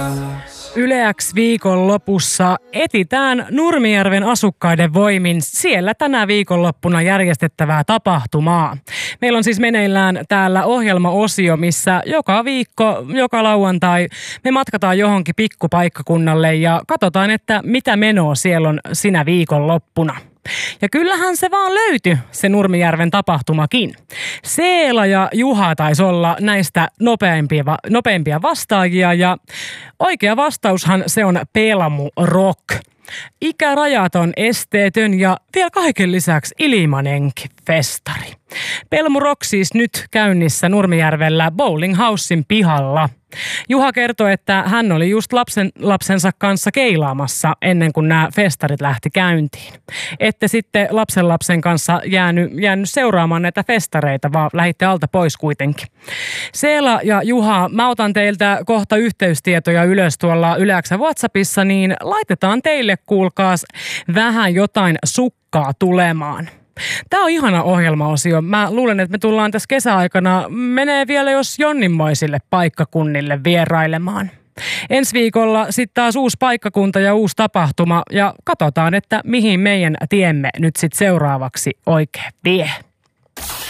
Yle X viikonlopussa etitään Nurmijärven asukkaiden voimin siellä tänä viikonloppuna järjestettävää tapahtumaa. Meillä on siis meneillään täällä ohjelmaosio, missä joka viikko, joka lauantai me matkataan johonkin pikkupaikkakunnalle ja katsotaan, että mitä menoa siellä on sinä viikonloppuna. Ja kyllähän se vaan löytyi, se Nurmijärven tapahtumakin. Seela ja Juha taisi olla näistä nopeimpia vastaajia ja oikea vastaushan se on Pelmu Rock. Ikärajaton, esteetön ja vielä kaiken lisäksi ilmanenkin festari. Pelmu Rock siis nyt käynnissä Nurmijärvellä Bowling Housen pihalla. Juha kertoi, että hän oli just lapsensa kanssa keilaamassa ennen kuin nämä festarit lähti käyntiin. Ette sitten lapsen kanssa jäänyt seuraamaan näitä festareita, vaan lähditte alta pois kuitenkin. Seela ja Juha, mä otan teiltä kohta yhteystietoja ylös tuolla Yle X:n WhatsAppissa, niin laitetaan teille, kuulkaas, vähän jotain sukkaa tulemaan. Tämä on ihana ohjelmaosio. Mä luulen, että me tullaan tässä kesäaikana menee vielä jos jonninmoisille paikkakunnille vierailemaan. Ensi viikolla sitten taas uusi paikkakunta ja uusi tapahtuma ja katsotaan, että mihin meidän tiemme nyt sitten seuraavaksi oikein vie.